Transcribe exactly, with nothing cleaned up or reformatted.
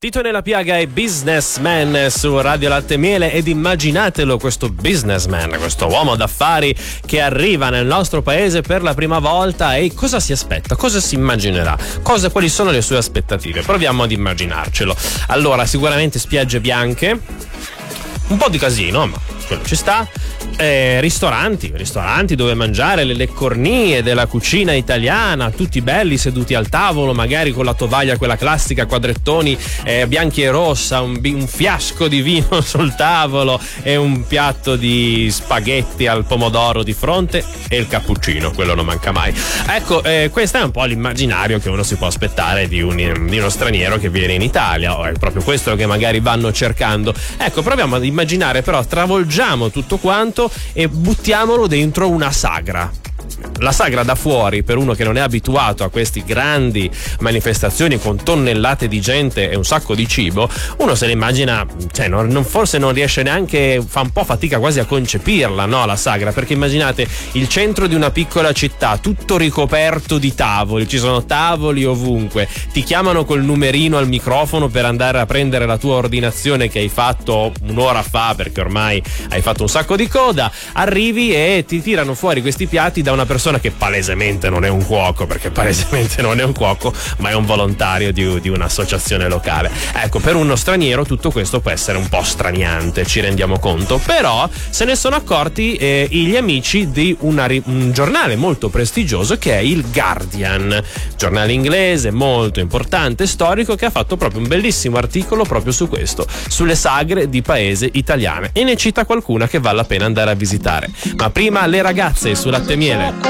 Tito Nella Piaga e Businessman su Radio Latte e Miele, ed immaginatelo questo businessman, questo uomo d'affari che arriva nel nostro paese per la prima volta e cosa si aspetta, cosa si immaginerà, cosa, quali sono le sue aspettative. Proviamo ad immaginarcelo. Allora, sicuramente spiagge bianche, un po' di casino, ma quello ci sta. Eh, ristoranti, ristoranti dove mangiare le leccornie della cucina italiana, tutti belli seduti al tavolo, magari con la tovaglia quella classica quadrettoni eh, bianchi e rossa, un, un fiasco di vino sul tavolo e un piatto di spaghetti al pomodoro di fronte e il cappuccino, quello non manca mai. Ecco, eh, questo è un po' l'immaginario che uno si può aspettare di, un, di uno straniero che viene in Italia, o è proprio questo che magari vanno cercando. Ecco, proviamo ad immaginare, però travolgiamo tutto quanto e buttiamolo dentro una sagra. La sagra da fuori, per uno che non è abituato a questi grandi manifestazioni con tonnellate di gente e un sacco di cibo, uno se ne immagina, cioè non, non, forse non riesce neanche, fa un po' fatica quasi a concepirla, no, la sagra, perché immaginate il centro di una piccola città tutto ricoperto di tavoli, ci sono tavoli ovunque, ti chiamano col numerino al microfono per andare a prendere la tua ordinazione che hai fatto un'ora fa perché ormai hai fatto un sacco di coda, arrivi e ti tirano fuori questi piatti da una persona che palesemente non è un cuoco, perché palesemente non è un cuoco, ma è un volontario di, di un'associazione locale. Ecco, per uno straniero tutto questo può essere un po' straniante, ci rendiamo conto, però se ne sono accorti eh, gli amici di una, un giornale molto prestigioso che è il Guardian, giornale inglese molto importante, storico, che ha fatto proprio un bellissimo articolo proprio su questo, sulle sagre di paese italiane, e ne cita qualcuna che vale la pena andare a visitare. Ma prima le ragazze su Latte e Miele.